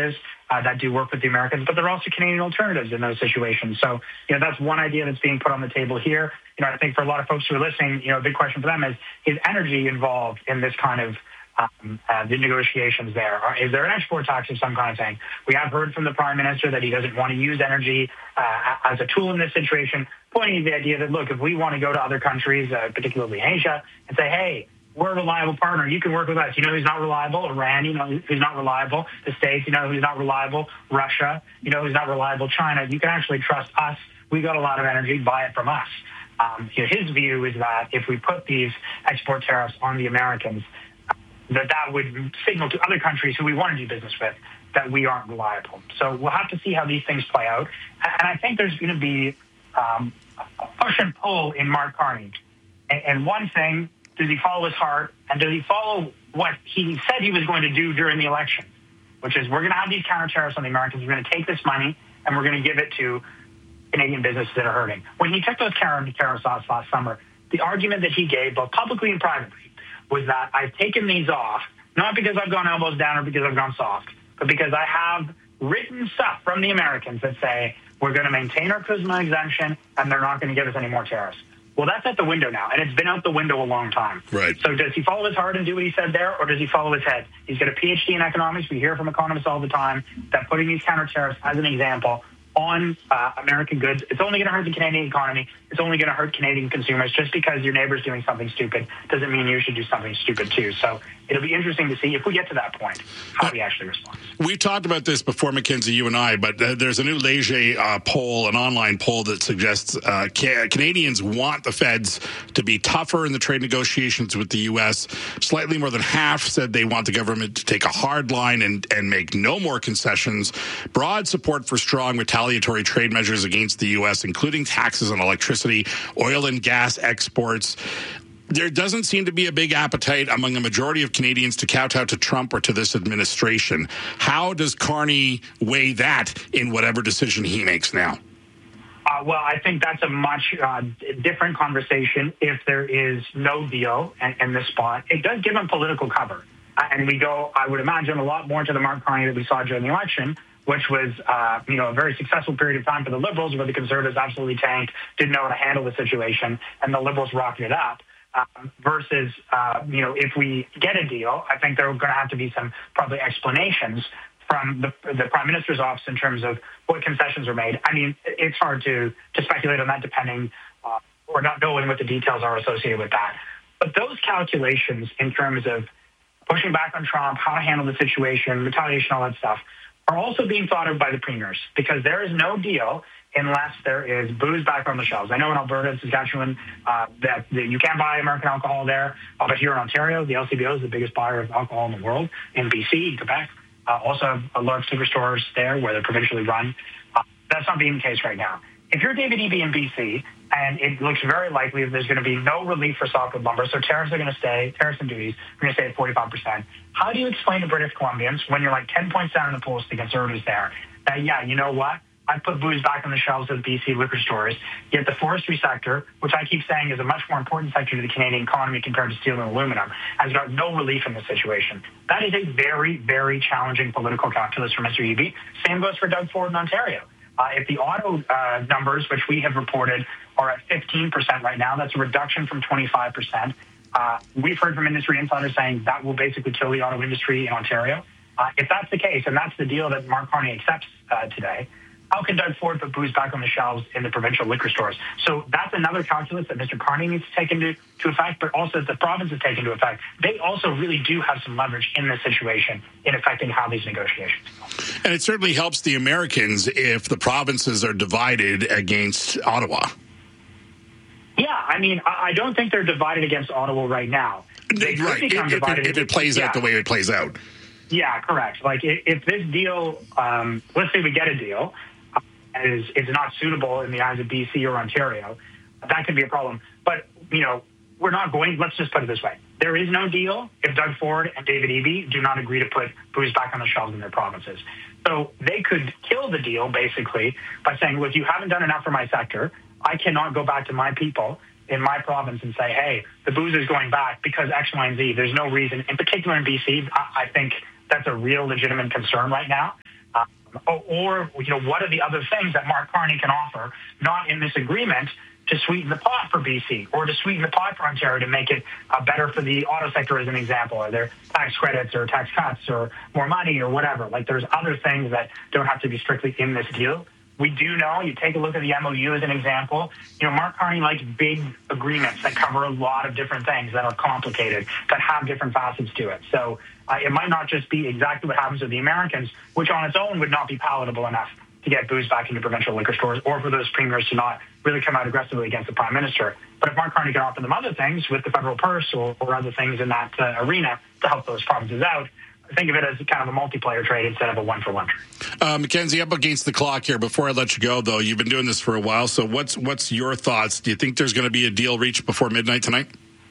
alternatives that do work with the Americans, but there are also Canadian alternatives in those situations. So, that's one idea that's being put on the table here. I think for a lot of folks who are listening, a big question for them is energy involved in this kind of the negotiations there? Or is there an export tax of some kind of thing? We have heard from the Prime Minister that he doesn't want to use energy as a tool in this situation, pointing to the idea that, look, if we want to go to other countries, particularly Asia, and say, hey, we're a reliable partner, you can work with us. Who's not reliable? Iran, who's not reliable? The States, who's not reliable? Russia, who's not reliable? China. You can actually trust us. We got a lot of energy, buy it from us. His view is that if we put these export tariffs on the Americans, that would signal to other countries who we want to do business with that we aren't reliable. So we'll have to see how these things play out. And I think there's going to be a push and pull in Mark Carney. And one thing, does he follow his heart, and does he follow what he said he was going to do during the election, which is we're going to have these counter tariffs on the Americans, we're going to take this money, and we're going to give it to Canadian businesses that are hurting. When he took those tariffs off last summer, the argument that he gave, both publicly and privately, was that I've taken these off, not because I've gone elbows down or because I've gone soft, but because I have written stuff from the Americans that say we're going to maintain our CUSMA exemption and they're not going to give us any more tariffs. Well, that's out the window now, and it's been out the window a long time. Right. So does he follow his heart and do what he said there, or does he follow his head? He's got a PhD in economics. We hear from economists all the time that putting these counter tariffs as an example on American goods, it's only going to hurt the Canadian economy. It's only going to hurt Canadian consumers. Just because your neighbor's doing something stupid doesn't mean you should do something stupid too. So it'll be interesting to see if we get to that point, how he actually responds. We've talked about this before, Mackenzie, you and I, but there's a new Leger poll, an online poll that suggests Canadians want the feds to be tougher in the trade negotiations with the U.S. Slightly more than half said they want the government to take a hard line and make no more concessions. Broad support for strong retaliatory trade measures against the U.S., including taxes on electricity, oil and gas exports. There doesn't seem to be a big appetite among a majority of Canadians to kowtow to Trump or to this administration. How does Carney weigh that in whatever decision he makes now? Well, I think that's a much different conversation if there is no deal in this spot. It does give him political cover. And we go, I would imagine, a lot more to the Mark Carney that we saw during the election, which was, a very successful period of time for the Liberals, where the Conservatives absolutely tanked, didn't know how to handle the situation, and the Liberals rocketed up. Versus, if we get a deal, I think there are going to have to be some probably explanations from the Prime Minister's office in terms of what concessions are made. I mean, it's hard to speculate on that depending or not knowing what the details are associated with that. But those calculations in terms of pushing back on Trump, how to handle the situation, retaliation, all that stuff, are also being thought of by the premiers, because there is no deal unless there is booze back on the shelves. I know in Alberta and Saskatchewan that you can't buy American alcohol there, but here in Ontario, the LCBO is the biggest buyer of alcohol in the world. In BC, in Quebec, also have large liquor stores there where they're provincially run. That's not being the case right now. If you're David Eby in BC, and it looks very likely that there's going to be no relief for softwood lumber, so tariffs and duties are going to stay at 45%. How do you explain to British Columbians, when you're like 10 points down in the polls to Conservatives there, that, yeah, you know what? I put booze back on the shelves of BC liquor stores, yet the forestry sector, which I keep saying is a much more important sector to the Canadian economy compared to steel and aluminum, has got no relief in this situation. That is a very, very challenging political calculus for Mr. Eby. Same goes for Doug Ford in Ontario. If the auto numbers, which we have reported, are at 15% right now, that's a reduction from 25%. We've heard from industry insiders saying that will basically kill the auto industry in Ontario. If that's the case, and that's the deal that Mark Carney accepts today, how can Doug Ford put booze back on the shelves in the provincial liquor stores? So that's another calculus that Mr. Carney needs to take into effect, but also that the provinces take into effect. They also really do have some leverage in this situation in affecting how these negotiations go. And it certainly helps the Americans if the provinces are divided against Ottawa. Yeah, I mean, I don't think they're divided against Ottawa right now. They right, if it plays out the way it plays out. Yeah, correct. Like, if this deal, let's say we get a deal, is not suitable in the eyes of BC or Ontario, that could be a problem. But, we're not going, let's just put it this way. There is no deal if Doug Ford and David Eby do not agree to put booze back on the shelves in their provinces. So they could kill the deal, basically, by saying, look, you haven't done enough for my sector. I cannot go back to my people in my province and say, hey, the booze is going back because X, Y, and Z. There's no reason. In particular in BC, I think that's a real legitimate concern right now. Or what are the other things that Mark Carney can offer, not in this agreement, to sweeten the pot for BC or to sweeten the pot for Ontario to make it better for the auto sector, as an example? Are there tax credits or tax cuts or more money or whatever? Like, there's other things that don't have to be strictly in this deal. We do know, you take a look at the MOU as an example, Mark Carney likes big agreements that cover a lot of different things that are complicated, that have different facets to it. So it might not just be exactly what happens with the Americans, which on its own would not be palatable enough to get booze back into provincial liquor stores or for those premiers to not really come out aggressively against the Prime Minister. But if Mark Carney can offer them other things with the federal purse or other things in that arena to help those provinces out, think of it as kind of a multiplayer trade instead of a one-for-one trade. Mackenzie, up against the clock here. Before I let you go, though, you've been doing this for a while, so what's your thoughts? Do you think there's going to be a deal reached before midnight tonight?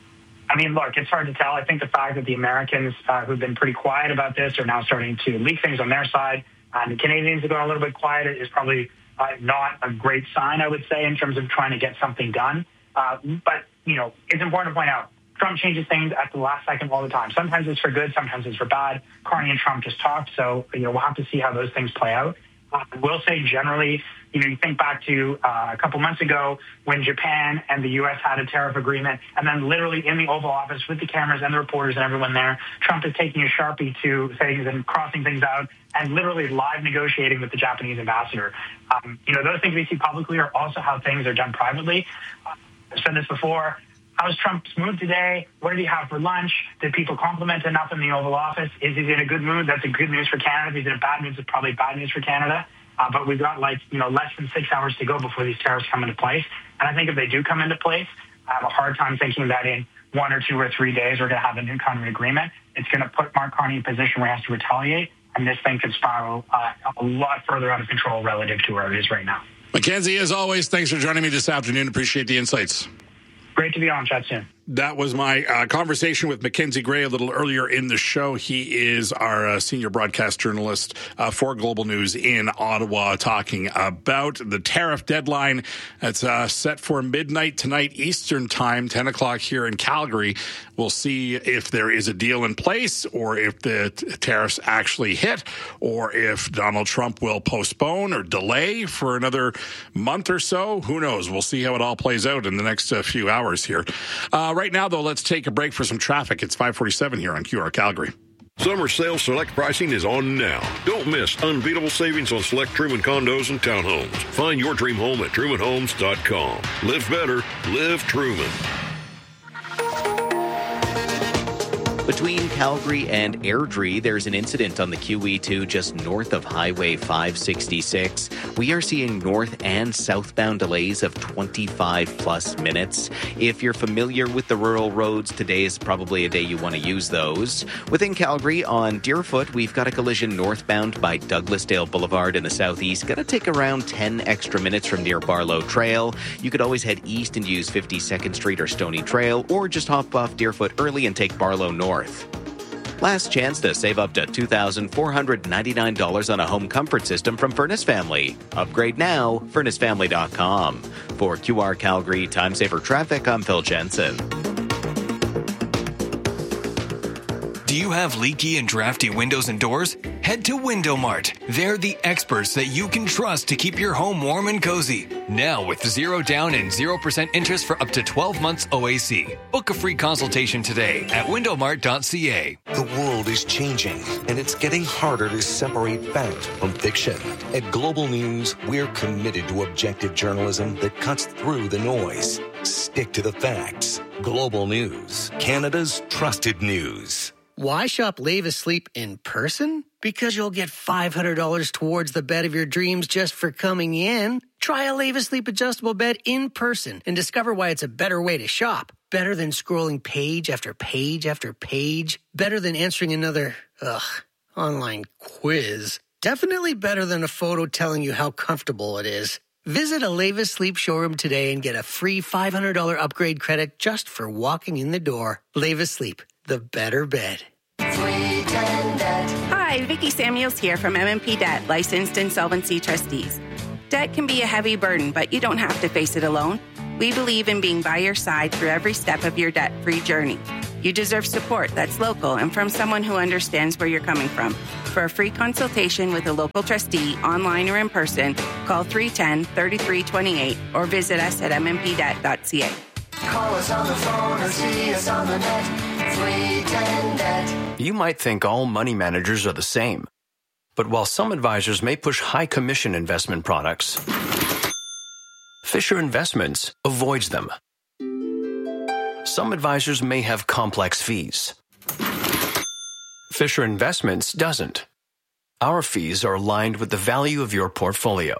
I mean, look, it's hard to tell. I think the fact that the Americans who've been pretty quiet about this are now starting to leak things on their side, and the Canadians have gone a little bit quiet is probably not a great sign, I would say, in terms of trying to get something done. But, it's important to point out, Trump changes things at the last second all the time. Sometimes it's for good, sometimes it's for bad. Carney and Trump just talked, so we'll have to see how those things play out. I will say generally, you think back to a couple months ago when Japan and the U.S. had a tariff agreement, and then literally in the Oval Office with the cameras and the reporters and everyone there, Trump is taking a Sharpie to things and crossing things out and literally live negotiating with the Japanese ambassador. Those things we see publicly are also how things are done privately. I've said this before. How's Trump's mood today? What did he have for lunch? Did people compliment enough in the Oval Office? Is he in a good mood? That's a good news for Canada. If he's in a bad mood, it's probably bad news for Canada. But we've got less than 6 hours to go before these tariffs come into place. And I think if they do come into place, I have a hard time thinking that in 1 or 2 or 3 days we're going to have a new kind of agreement. It's going to put Mark Carney in a position where he has to retaliate, and this thing could spiral a lot further out of control relative to where it is right now. Mackenzie, as always, thanks for joining me this afternoon. Appreciate the insights. Great to be on. Chat soon. That was my conversation with Mackenzie Gray a little earlier in the show. He is our senior broadcast journalist for Global News in Ottawa, talking about the tariff deadline that's set for midnight tonight Eastern time, 10 o'clock here in Calgary. We'll see if there is a deal in place or if the tariffs actually hit or if Donald Trump will postpone or delay for another month or so. Who knows? We'll see how it all plays out in the next few hours here. Right now, though, let's take a break for some traffic. It's 5:47 here on QR Calgary. Summer sale select pricing is on now. Don't miss unbeatable savings on select Truman condos and townhomes. Find your dream home at trumanhomes.com. Live better. Live Truman. Between Calgary and Airdrie, there's an incident on the QE2 just north of Highway 566. We are seeing north and southbound delays of 25 plus minutes. If you're familiar with the rural roads, today is probably a day you want to use those. Within Calgary, on Deerfoot, we've got a collision northbound by Douglasdale Boulevard in the southeast. Going to take around 10 extra minutes from near Barlow Trail. You could always head east and use 52nd Street or Stony Trail, or just hop off Deerfoot early and take Barlow North. Last chance to save up to $2,499 on a home comfort system from Furnace Family. Upgrade now, furnacefamily.com. For QR Calgary Time Saver Traffic, I'm Phil Jensen. Do you have leaky and drafty windows and doors? Head to Window Mart. They're the experts that you can trust to keep your home warm and cozy. Now with 0 down and 0% interest for up to 12 months OAC. Book a free consultation today at windowmart.ca. The world is changing, and it's getting harder to separate fact from fiction. At Global News, we're committed to objective journalism that cuts through the noise. Stick to the facts. Global News, Canada's trusted news. Why shop Lave Asleep in person? Because you'll get $500 towards the bed of your dreams just for coming in. Try a Lave Asleep adjustable bed in person and discover why it's a better way to shop. Better than scrolling page after page after page. Better than answering another, online quiz. Definitely better than a photo telling you how comfortable it is. Visit a Lave Asleep showroom today and get a free $500 upgrade credit just for walking in the door. Lave Asleep, the better bed. Hi, Vicki Samuels here from MMP Debt, licensed insolvency trustees. Debt can be a heavy burden, but you don't have to face it alone. We believe in being by your side through every step of your debt-free journey. You deserve support that's local and from someone who understands where you're coming from. For a free consultation with a local trustee, online or in person, call 310-3328 or visit us at mmpdebt.ca. Call us on the phone or see us on the net. 310-NET. You might think all money managers are the same. But while some advisors may push high commission investment products, Fisher Investments avoids them. Some advisors may have complex fees. Fisher Investments doesn't. Our fees are aligned with the value of your portfolio.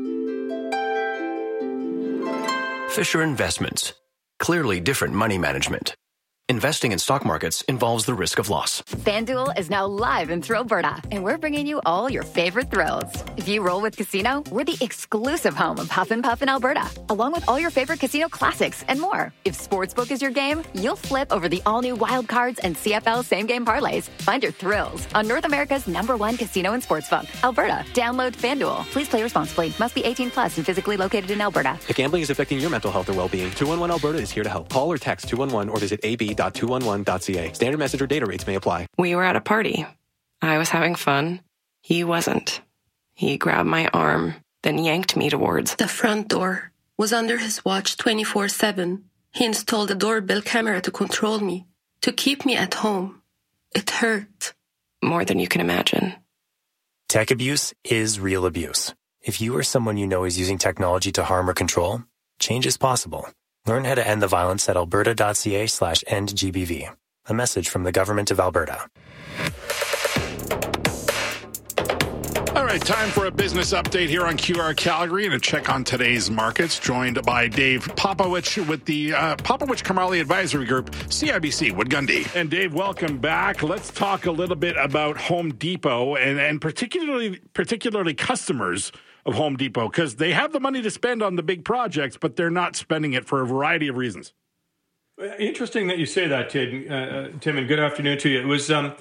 Fisher Investments. Clearly different money management. Investing in stock markets involves the risk of loss. FanDuel is now live in Thrillberta, and we're bringing you all your favorite thrills. If you roll with Casino, we're the exclusive home of Huff and Puff in Alberta, along with all your favorite casino classics and more. If Sportsbook is your game, you'll flip over the all-new Wild Cards and CFL same-game parlays. Find your thrills on North America's #1 casino and sportsbook, Alberta. Download FanDuel. Please play responsibly. Must be 18 plus and physically located in Alberta. If gambling is affecting your mental health or well-being, 211 Alberta is here to help. Call or text 211 or visit ab.211.ca. Standard message or data rates may apply. We were at a party. I was having fun. He wasn't. He grabbed my arm, then yanked me towards the front door. Was under his watch 24/7. He installed a doorbell camera to control me, to keep me at home. It hurt. More than you can imagine. Tech abuse is real abuse. If you or someone you know is using technology to harm or control, change is possible. Learn how to end the violence at alberta.ca/endgbv. A message from the Government of Alberta. All right, time for a business update here on QR Calgary and a check on today's markets. Joined by Dave Popowich with the Popowich Karmali Advisory Group, CIBC Wood Gundy. And Dave, welcome back. Let's talk a little bit about Home Depot and particularly customers of Home Depot, because they have the money to spend on the big projects, but they're not spending it for a variety of reasons. Interesting that you say that, Tim, and good afternoon to you. It was, I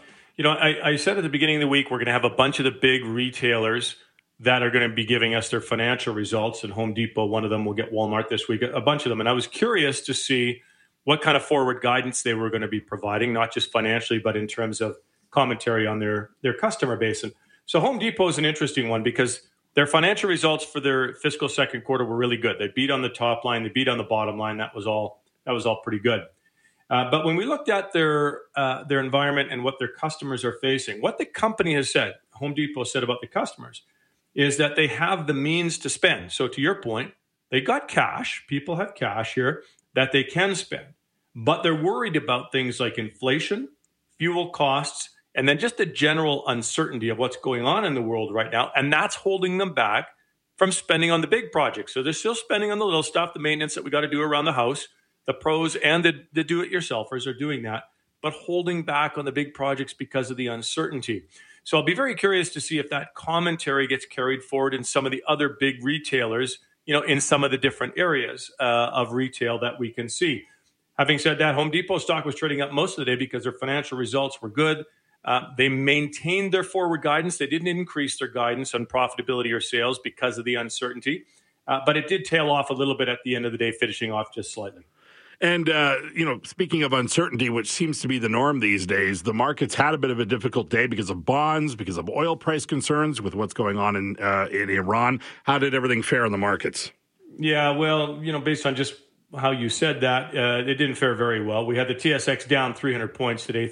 said at the beginning of the week, we're going to have a bunch of the big retailers that are going to be giving us their financial results, and Home Depot, one of them, will get Walmart this week, a bunch of them. And I was curious to see what kind of forward guidance they were going to be providing, not just financially, but in terms of commentary on their customer base. And so Home Depot is an interesting one because their financial results for their fiscal second quarter were really good. They beat on the top line. They beat on the bottom line. That was all pretty good. But when we looked at their environment and what their customers are facing, what the company has said, Home Depot said about the customers, is that they have the means to spend. So to your point, they got cash. People have cash here that they can spend. But they're worried about things like inflation, fuel costs, and then just the general uncertainty of what's going on in the world right now. And that's holding them back from spending on the big projects. So they're still spending on the little stuff, the maintenance that we got to do around the house. The pros and the do-it-yourselfers are doing that, but holding back on the big projects because of the uncertainty. So I'll be very curious to see if that commentary gets carried forward in some of the other big retailers, in some of the different areas of retail that we can see. Having said that, Home Depot stock was trading up most of the day because their financial results were good. They maintained their forward guidance. They didn't increase their guidance on profitability or sales because of the uncertainty, but it did tail off a little bit at the end of the day, finishing off just slightly. And, speaking of uncertainty, which seems to be the norm these days, the markets had a bit of a difficult day because of bonds, because of oil price concerns with what's going on in Iran. How did everything fare in the markets? Yeah, well, based on just how you said that, it didn't fare very well. We had the TSX down 300 points today,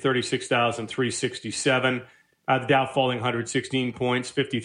36,367. The Dow falling 116 points,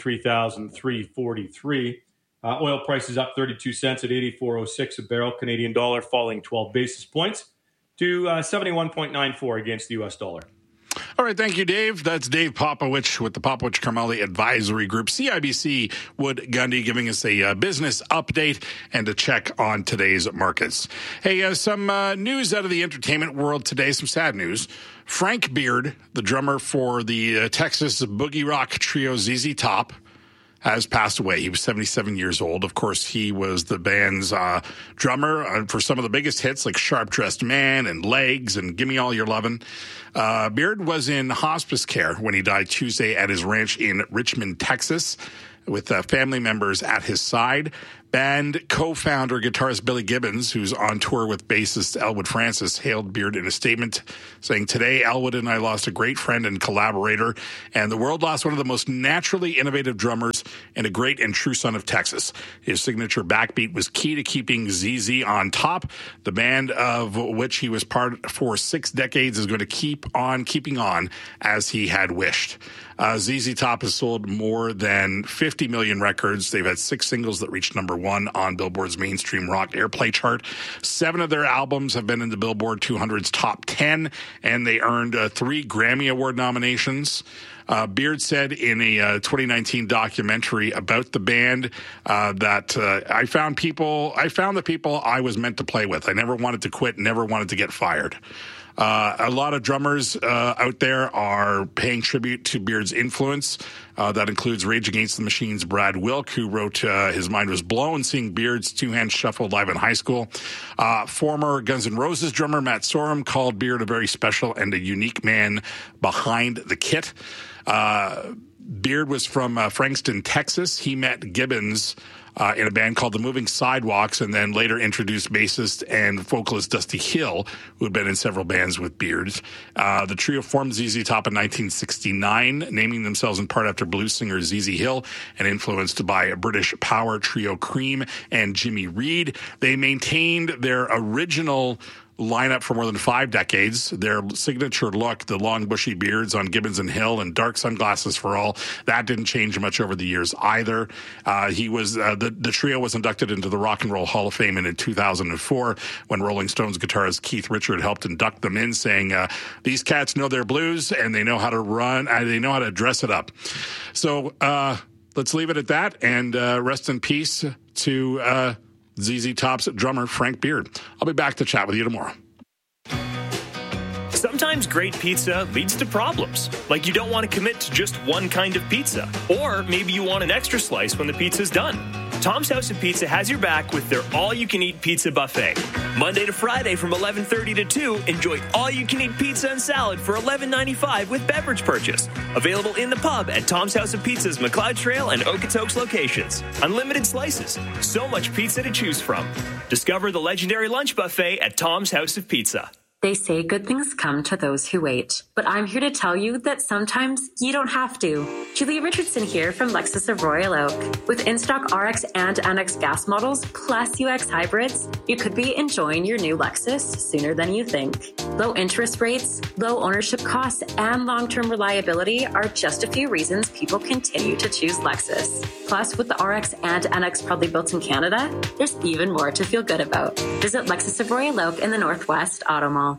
53,343. Oil prices up 32 cents at 84.06 a barrel. Canadian dollar falling 12 basis points to 71.94 against the U.S. dollar. All right, thank you, Dave. That's Dave Popowich with the Popowich Karmali Advisory Group, CIBC Wood Gundy, giving us a business update and a check on today's markets. Hey, some news out of the entertainment world today, some sad news. Frank Beard, the drummer for the Texas boogie rock trio ZZ Top, has passed away. He was 77 years old. Of course, he was the band's drummer for some of the biggest hits like Sharp Dressed Man and Legs and Gimme All Your Lovin'. Beard was in hospice care when he died Tuesday at his ranch in Richmond, Texas. with family members at his side. Band co-founder, guitarist Billy Gibbons, who's on tour with bassist Elwood Francis, hailed Beard in a statement saying, "Today, Elwood and I lost a great friend and collaborator, and the world lost one of the most naturally innovative drummers and a great and true son of Texas. His signature backbeat was key to keeping ZZ on top. The band of which he was part for 6 decades is going to keep on keeping on as he had wished." ZZ Top has sold more than 50 million records. They've had 6 singles that reached number 1 on Billboard's mainstream rock airplay chart. 7 of their albums have been in the Billboard 200's top 10, and they earned 3 Grammy Award nominations. Beard said in a 2019 documentary about the band that I found the people I was meant to play with. I never wanted to quit, never wanted to get fired. A lot of drummers out there are paying tribute to Beard's influence. That includes Rage Against the Machine's Brad Wilk, who wrote his mind was blown seeing Beard's two-hand shuffle live in high school. Former Guns N' Roses drummer Matt Sorum called Beard a very special and a unique man behind the kit. Beard was from Frankston, Texas. He met Gibbons in a band called the Moving Sidewalks, and then later introduced bassist and vocalist Dusty Hill, who had been in several bands with Beard. The trio formed ZZ Top in 1969, naming themselves in part after blues singer ZZ Hill and influenced by British power trio Cream and Jimmy Reed. They maintained their original lineup for more than 5 decades. Their signature look, the long bushy beards on Gibbons and Hill and dark sunglasses for all, that didn't change much over the years either. The trio was inducted into the Rock and Roll Hall of Fame in 2004 when Rolling Stones guitarist Keith Richards helped induct them in, saying, these cats know their blues and they know how to run, they know how to dress it up. So let's leave it at that, and rest in peace to ZZ Top's drummer, Frank Beard. I'll be back to chat with you tomorrow. Sometimes great pizza leads to problems, like you don't want to commit to just one kind of pizza, or maybe you want an extra slice when the pizza's done. Tom's House of Pizza has your back with their all-you-can-eat pizza buffet. Monday to Friday from 11:30 to 2, enjoy all-you-can-eat pizza and salad for $11.95 with beverage purchase. Available in the pub at Tom's House of Pizza's McLeod Trail and Okotoks locations. Unlimited slices, so much pizza to choose from. Discover the legendary lunch buffet at Tom's House of Pizza. They say good things come to those who wait, but I'm here to tell you that sometimes you don't have to. Julia Richardson here from Lexus of Royal Oak. With in-stock RX and NX gas models plus UX hybrids, you could be enjoying your new Lexus sooner than you think. Low interest rates, low ownership costs, and long-term reliability are just a few reasons people continue to choose Lexus. Plus, with the RX and NX proudly built in Canada, there's even more to feel good about. Visit Lexus of Royal Oak in the Northwest Auto Mall.